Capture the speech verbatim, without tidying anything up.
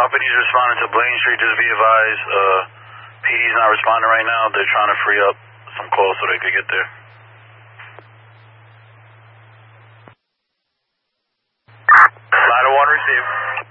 Company's responding to Blaine Street. Just be advised, uh, P D's not responding right now. They're trying to free up some calls so they could get there. nine oh one received.